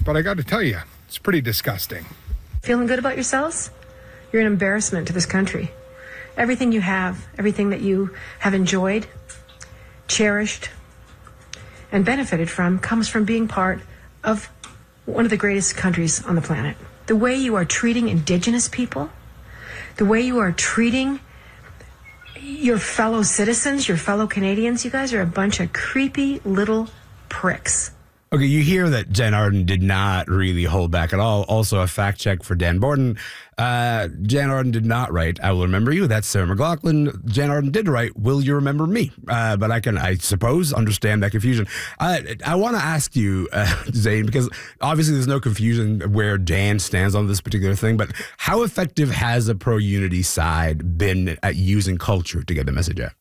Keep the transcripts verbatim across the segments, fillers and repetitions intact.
but I got to tell you, it's pretty disgusting. Feeling good about yourselves? You're an embarrassment to this country. Everything you have, everything that you have enjoyed, cherished, and benefited from comes from being part of one of the greatest countries on the planet. The way you are treating Indigenous people, the way you are treating your fellow citizens, your fellow Canadians, you guys are a bunch of creepy little pricks. Okay, you hear that Jen Arden did not really hold back at all. Also, a fact check for Dan Borden. Uh, Jen Arden did not write, "I will remember you." That's Sarah McLachlan. Jen Arden did write, "Will you remember me?" Uh, but I can, I suppose, understand that confusion. Uh, I want to ask you, uh, Zane, because obviously there's no confusion where Dan stands on this particular thing, but how effective has the pro-unity side been at using culture to get the message out?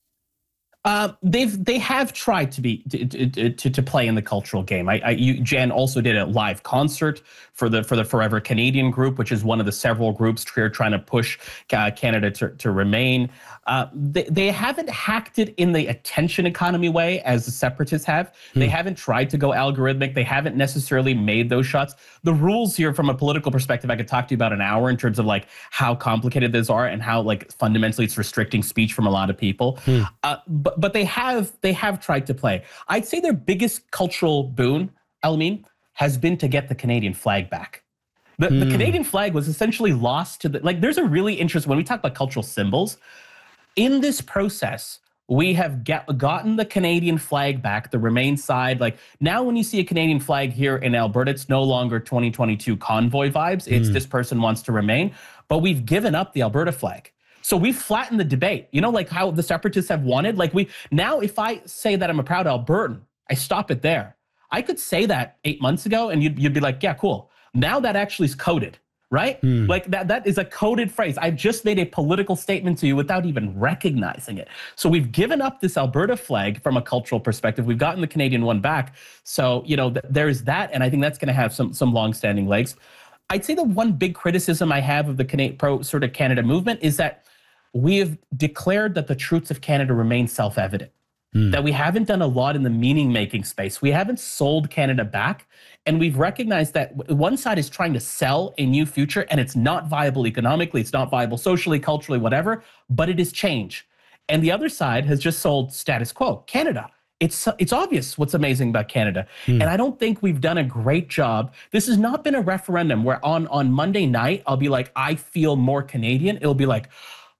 Uh, they've they have tried to be to to, to play in the cultural game. I, I you, Jen also did a live concert for the for the Forever Canadian group, which is one of the several groups here trying to push uh, Canada to, to remain. Uh, they, they haven't hacked it in the attention economy way as the separatists have. Hmm. They haven't tried to go algorithmic. They haven't necessarily made those shots. The rules here, from a political perspective, I could talk to you about an hour in terms of like how complicated those are and how like fundamentally it's restricting speech from a lot of people. Hmm. Uh, but but they have they have tried to play. I'd say their biggest cultural boon, Alameen, has been to get the Canadian flag back. The, hmm. the Canadian flag was essentially lost to the, like, there's a really interesting, when we talk about cultural symbols, in this process, we have get, gotten the Canadian flag back, the Remain side. Like, now when you see a Canadian flag here in Alberta, it's no longer twenty twenty-two convoy vibes. It's mm. this person wants to remain. But we've given up the Alberta flag. So we've flattened the debate. You know, like how the separatists have wanted. Like, we now, if I say that I'm a proud Albertan, I stop it there. I could say that eight months ago and you'd, you'd be like, yeah, cool. Now that actually is coded. Right? Hmm. Like that, that is a coded phrase. I've just made a political statement to you without even recognizing it. So we've given up this Alberta flag from a cultural perspective. We've gotten the Canadian one back. So, you know, th- there's that. And I think that's going to have some, some longstanding legs. I'd say the one big criticism I have of the Cana- pro sort of Canada movement is that we have declared that the truths of Canada remain self-evident. Hmm. That we haven't done a lot in the meaning-making space. We haven't sold Canada back. And we've recognized that one side is trying to sell a new future, and it's not viable economically, it's not viable socially, culturally, whatever, but it is change. And the other side has just sold status quo, Canada. It's it's obvious what's amazing about Canada. Hmm. And I don't think we've done a great job. This has not been a referendum where on, on Monday night, I'll be like, I feel more Canadian. It'll be like,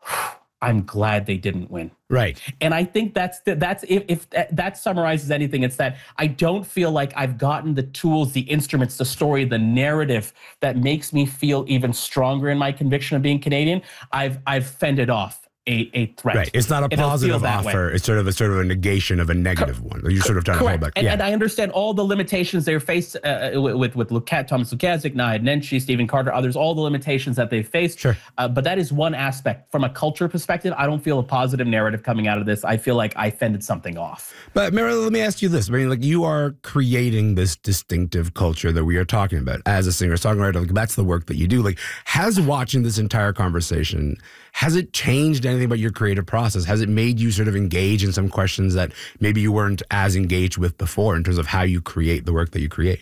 I'm glad they didn't win. Right. And I think that's the, that's if, if that, that summarizes anything, it's that I don't feel like I've gotten the tools, the instruments, the story, the narrative that makes me feel even stronger in my conviction of being Canadian. I've I've fended off a, a threat. Right. It's not a positive offer. Way. It's sort of a sort of a negation of a negative Co- one. You're sort of trying correct. to hold back. And, yeah. and I understand all the limitations they're faced uh, with with Lukat, Thomas Lukazik, Nahid Nenshi, Stephen Carter, others, all the limitations that they've faced. Sure. Uh, but that is one aspect. From a culture perspective, I don't feel a positive narrative coming out of this. I feel like I fended something off. But Meryl, let me ask you this. I mean, like, you are creating this distinctive culture that we are talking about as a singer-songwriter. Like, that's the work that you do. Like, has watching this entire conversation, has it changed anything about your creative process? Has it made you sort of engage in some questions that maybe you weren't as engaged with before in terms of how you create the work that you create?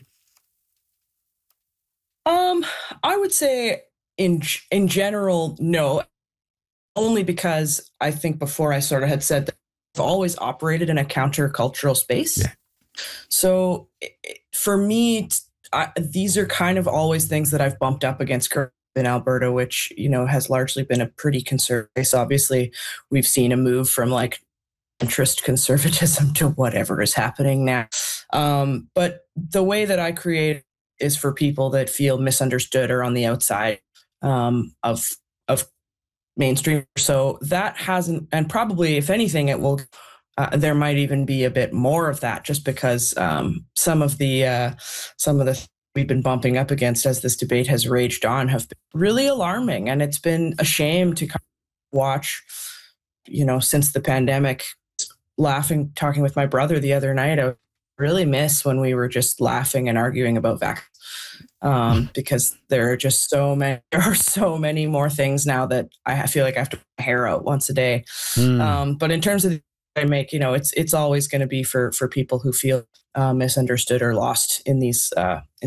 Um, I would say in in general, no. Only because I think before I sort of had said that I've always operated in a countercultural space. Yeah. So for me, I, these are kind of always things that I've bumped up against in Alberta, which, you know, has largely been a pretty conservative place. Obviously, we've seen a move from like interest conservatism to whatever is happening now. Um, but the way that I create is for people that feel misunderstood or on the outside um, of of mainstream. So that hasn't, and probably if anything, it will. Uh, there might even be a bit more of that, just because um, some of the uh, some of the we've been bumping up against as this debate has raged on have been really alarming. And it's been a shame to watch, you know, since the pandemic. Laughing, talking with my brother the other night, I really miss when we were just laughing and arguing about vaccines. Um, because there are just so many, there are so many more things now that I feel like I have to put my hair out once a day. Mm. Um, but in terms of the I make, you know, it's it's always going to be for for people who feel uh, misunderstood or lost in these uh,